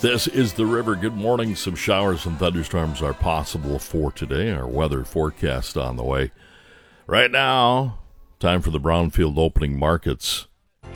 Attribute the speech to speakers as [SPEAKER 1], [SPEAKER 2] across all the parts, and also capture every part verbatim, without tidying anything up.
[SPEAKER 1] This is the river. Good morning. Some showers and thunderstorms are possible for today. Our weather forecast on the way. Right now, time for the Brownfield opening markets.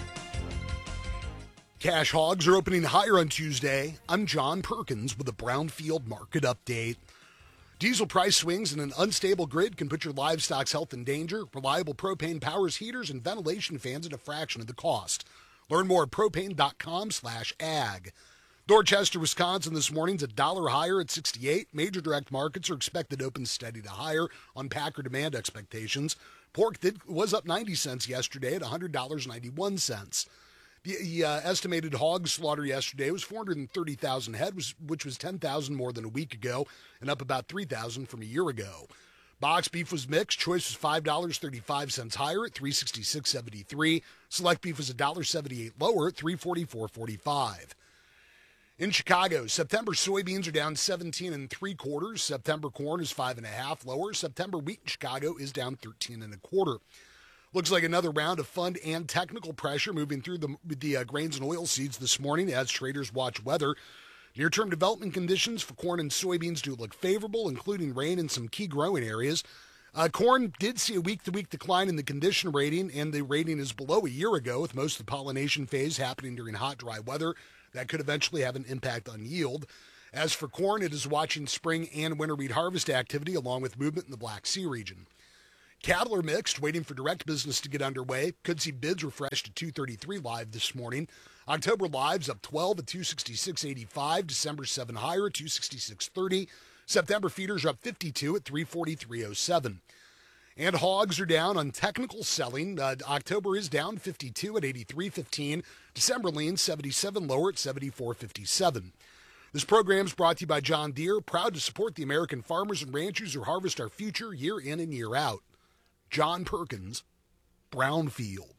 [SPEAKER 2] Cash hogs are opening higher on Tuesday. I'm John Perkins with a Brownfield market update. Diesel price swings in an unstable grid can put your livestock's health in danger. Reliable propane powers heaters and ventilation fans at a fraction of the cost. Learn more at propane.com slash ag. Dorchester, Wisconsin this morning's a dollar higher at sixty-eight. Major direct markets are expected to open steady to higher on packer demand expectations. Pork did, was up ninety cents yesterday at one hundred dollars and ninety-one cents. The uh, estimated hog slaughter yesterday was four hundred thirty thousand head, which was ten thousand more than a week ago and up about three thousand from a year ago. Box beef was mixed. Choice was five dollars and thirty-five cents higher at three hundred sixty-six dollars and seventy-three cents. Select beef was one dollar and seventy-eight cents lower at three hundred forty-four dollars and forty-five cents. In Chicago, September soybeans are down seventeen and three quarters. September corn is five and a half lower. September wheat in Chicago is down thirteen and a quarter. Looks like another round of fund and technical pressure moving through the, the uh, grains and oilseeds this morning as traders watch weather. Near-term development conditions for corn and soybeans do look favorable, including rain in some key growing areas. Uh, corn did see a week-to-week decline in the condition rating, and the rating is below a year ago, with most of the pollination phase happening during hot, dry weather. That could eventually have an impact on yield. As for corn, it is watching spring and winter wheat harvest activity along with movement in the Black Sea region. Cattle are mixed, waiting for direct business to get underway. Could see bids refreshed to two thirty-three live this morning. October lives up twelve at two sixty-six eighty-five. December seven higher at two sixty-six thirty. September feeders are up fifty-two at three forty-three oh seven. And hogs are down on technical selling. Uh, October is down fifty-two at eighty-three fifteen. December lean seventy-seven lower at seventy-four fifty-seven. This program is brought to you by John Deere, proud to support the American farmers and ranchers who harvest our future year in and year out. John Perkins, Brownfield.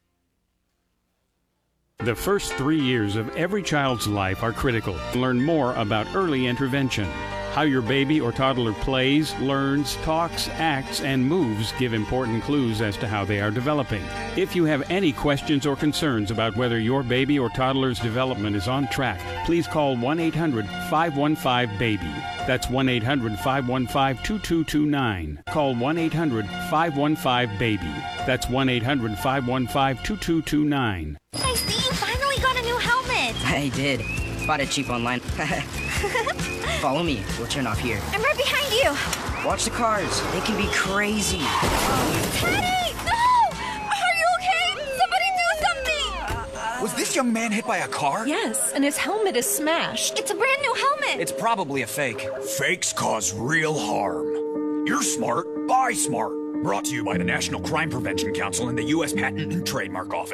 [SPEAKER 3] The first three years of every child's life are critical. Learn more about early intervention. How your baby or toddler plays, learns, talks, acts, and moves give important clues as to how they are developing. If you have any questions or concerns about whether your baby or toddler's development is on track, please call one eight hundred five one five baby. That's one eight hundred five one five two two two nine. Call one eight hundred five one five baby. That's one eight hundred five one five two two two nine.
[SPEAKER 4] Hey, Steve, finally got a new helmet.
[SPEAKER 5] I did. Bought it cheap online. Follow me. We'll turn off here.
[SPEAKER 4] I'm right behind you.
[SPEAKER 5] Watch the cars. They can be crazy.
[SPEAKER 4] Teddy! No! Are you okay? Somebody do something!
[SPEAKER 6] Was this young man hit by a car?
[SPEAKER 7] Yes, and his helmet is smashed.
[SPEAKER 4] It's a brand new helmet.
[SPEAKER 6] It's probably a fake. Fakes cause real harm. You're smart. Buy smart. Brought to you by the National Crime Prevention Council and the U S Patent and Trademark Office.